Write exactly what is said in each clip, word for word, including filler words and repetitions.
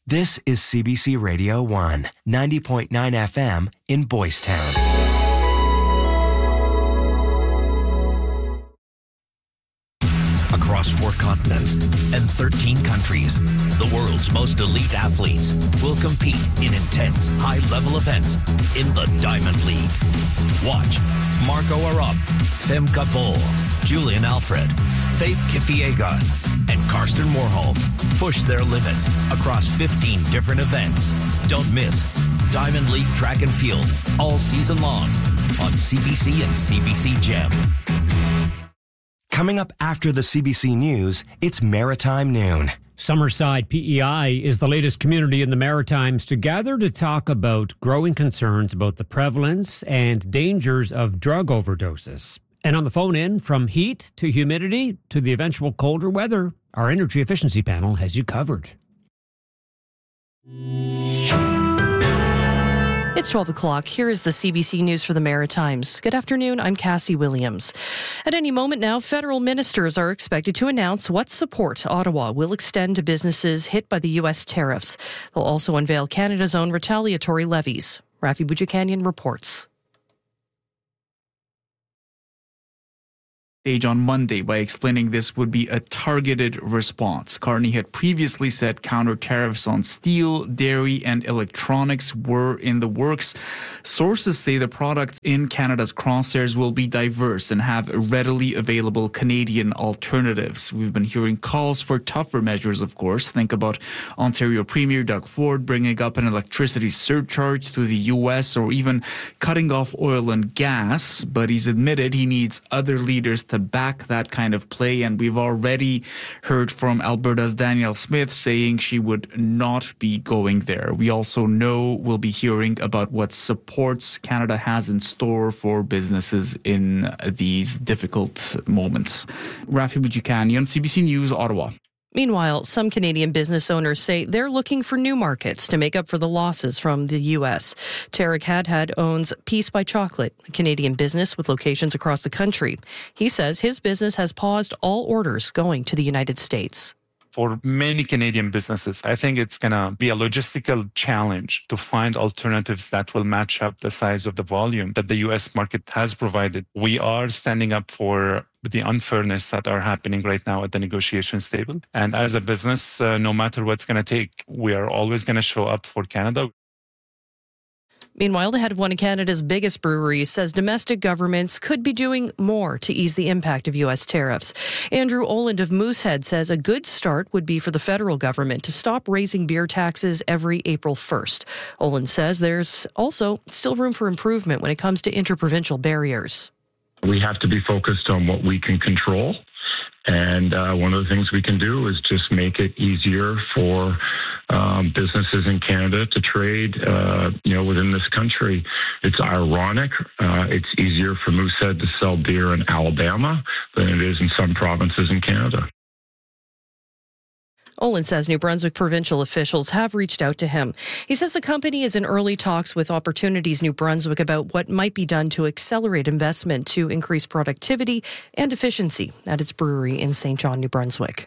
This is C B C Radio one, ninety point nine F M in Boys Town. Across four continents and thirteen countries, the world's most elite athletes will compete in intense, high-level events in the Diamond League. Watch Marco Arop, Femke Bol, Julian Alfred, Faith Kipyegon, and Karsten Warholm push their limits across fifteen different events. Don't miss Diamond League Track and Field all season long on C B C and C B C Gem. Coming up after the C B C News, it's Maritime Noon. Summerside P E I is the latest community in the Maritimes to gather to talk about growing concerns about the prevalence and dangers of drug overdoses. And on the phone in, from heat to humidity to the eventual colder weather, our energy efficiency panel has you covered. It's twelve o'clock. Here is the C B C News for the Maritimes. Good afternoon. I'm Cassie Williams. At any moment now, federal ministers are expected to announce what support Ottawa will extend to businesses hit by the U S tariffs. They'll also unveil Canada's own retaliatory levies. Rafi Boudjikanian reports. Stage on Monday by explaining this would be a targeted response. Carney had previously said counter tariffs on steel, dairy, and electronics were in the works. Sources say the products in Canada's crosshairs will be diverse and have readily available Canadian alternatives. We've been hearing calls for tougher measures, of course. Think about Ontario Premier Doug Ford bringing up an electricity surcharge to the U S or even cutting off oil and gas. But he's admitted he needs other leaders to to back that kind of play, and we've already heard from Alberta's Danielle Smith saying she would not be going there. We also know we'll be hearing about what supports Canada has in store for businesses in these difficult moments. Rafi Boudjikanian, C B C News, Ottawa. Meanwhile, some Canadian business owners say they're looking for new markets to make up for the losses from the U S. Tarek Hadhad owns Peace by Chocolate, a Canadian business with locations across the country. He says his business has paused all orders going to the United States. For many Canadian businesses, I think it's going to be a logistical challenge to find alternatives that will match up the size of the volume that the U S market has provided. We are standing up for the unfairness that are happening right now at the negotiations table. And as a business, uh, no matter what's going to take, we are always going to show up for Canada. Meanwhile, the head of one of Canada's biggest breweries says domestic governments could be doing more to ease the impact of U S tariffs. Andrew Oland of Moosehead says a good start would be for the federal government to stop raising beer taxes every April first. Oland says there's also still room for improvement when it comes to interprovincial barriers. We have to be focused on what we can control. And uh, one of the things we can do is just make it easier for um, businesses in Canada to trade, uh, you know, within this country. It's ironic. Uh, it's easier for Moosehead to sell beer in Alabama than it is in some provinces in Canada. Olin says New Brunswick provincial officials have reached out to him. He says the company is in early talks with Opportunities New Brunswick about what might be done to accelerate investment to increase productivity and efficiency at its brewery in Saint John, New Brunswick.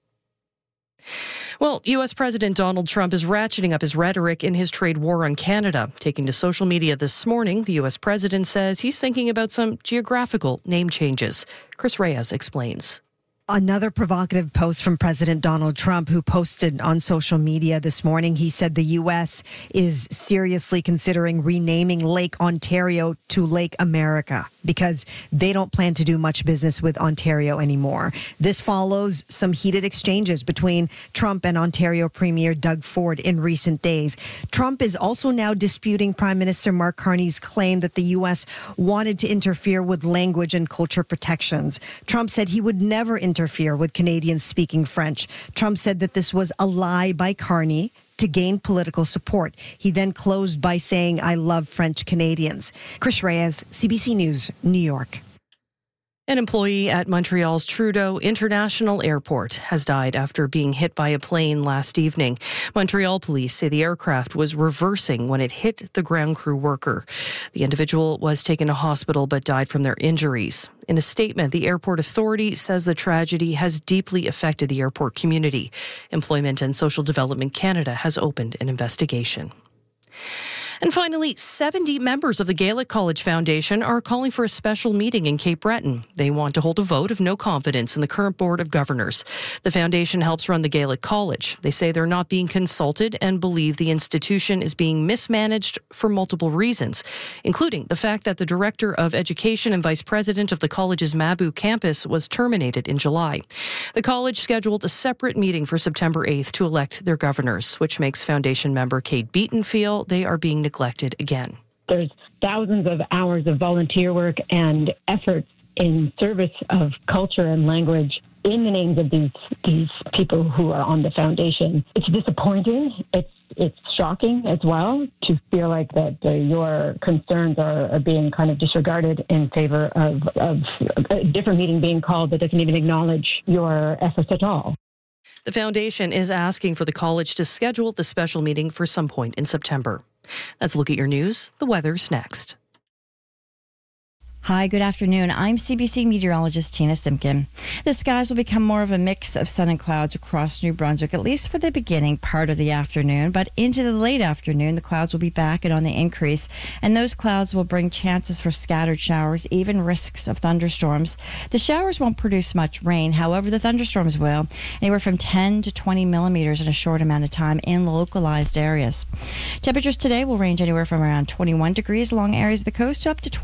Well, U S President Donald Trump is ratcheting up his rhetoric in his trade war on Canada. Taking to social media this morning, the U S president says he's thinking about some geographical name changes. Chris Reyes explains. Another provocative post from President Donald Trump, who posted on social media this morning. He said the U S is seriously considering renaming Lake Ontario to Lake America because they don't plan to do much business with Ontario anymore. This follows some heated exchanges between Trump and Ontario Premier Doug Ford in recent days. Trump is also now disputing Prime Minister Mark Carney's claim that the U S wanted to interfere with language and culture protections. Trump said he would never interfere interfere with Canadians speaking French. Trump said that this was a lie by Carney to gain political support. He then closed by saying, "I love French Canadians." Chris Reyes, C B C News, New York. An employee at Montreal's Trudeau International Airport has died after being hit by a plane last evening. Montreal police say the aircraft was reversing when it hit the ground crew worker. The individual was taken to hospital but died from their injuries. In a statement, the airport authority says the tragedy has deeply affected the airport community. Employment and Social Development Canada has opened an investigation. And finally, seventy members of the Gaelic College Foundation are calling for a special meeting in Cape Breton. They want to hold a vote of no confidence in the current Board of Governors. The foundation helps run the Gaelic College. They say they're not being consulted and believe the institution is being mismanaged for multiple reasons, including the fact that the Director of Education and Vice President of the college's Mabu campus was terminated in July. The college scheduled a separate meeting for September eighth to elect their governors, which makes foundation member Kate Beaton feel they are being neglected again. There's thousands of hours of volunteer work and efforts in service of culture and language in the names of these these people who are on the foundation. It's disappointing. It's it's shocking as well to feel like that uh, your concerns are, are being kind of disregarded in favor of, of a different meeting being called that doesn't even acknowledge your efforts at all. The foundation is asking for the college to schedule the special meeting for some point in September. That's a look at your news. The weather's next. Hi, good afternoon. I'm C B C meteorologist Tina Simpkin. The skies will become more of a mix of sun and clouds across New Brunswick, at least for the beginning part of the afternoon. But into the late afternoon, the clouds will be back and on the increase. And those clouds will bring chances for scattered showers, even risks of thunderstorms. The showers won't produce much rain. However, the thunderstorms will, anywhere from ten to twenty millimeters in a short amount of time in localized areas. Temperatures today will range anywhere from around twenty-one degrees along areas of the coast to up to twenty